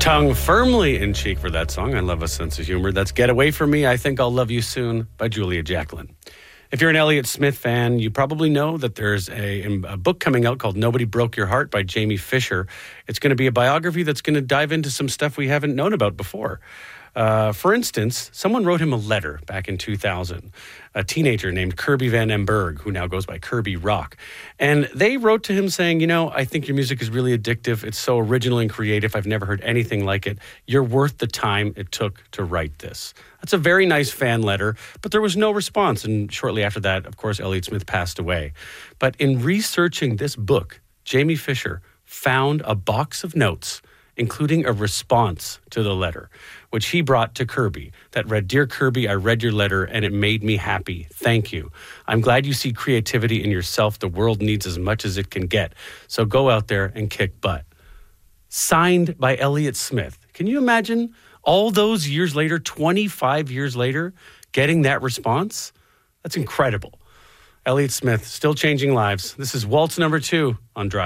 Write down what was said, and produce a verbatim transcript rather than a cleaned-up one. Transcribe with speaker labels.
Speaker 1: Tongue firmly in cheek for that song. I love a sense of humor. That's Get Away From Me, I Think I'll Love You Soon by Julia Jacklin. If you're an Elliott Smith fan, you probably know that there's a, a book coming out called Nobody Broke Your Heart by Jamie Fisher. It's going to be a biography that's going to dive into some stuff we haven't known about before. Uh, for instance, someone wrote him a letter back in two thousand, a teenager named Kirby Van Emberg, who now goes by Kirby Rock. And they wrote to him saying, you know, I think your music is really addictive. It's so original and creative. I've never heard anything like it. You're worth the time it took to write this. That's a very nice fan letter, but there was no response. And shortly after that, of course, Elliott Smith passed away. But in researching this book, Jamie Fisher found a box of notes including a response to the letter, which he brought to Kirby, that read, "Dear Kirby, I read your letter and it made me happy. Thank you. I'm glad you see creativity in yourself. The world needs as much as it can get. So go out there and kick butt." Signed by Elliott Smith. Can you imagine all those years later, twenty-five years later, getting that response? That's incredible. Elliott Smith, still changing lives. This is Waltz number two on Drive.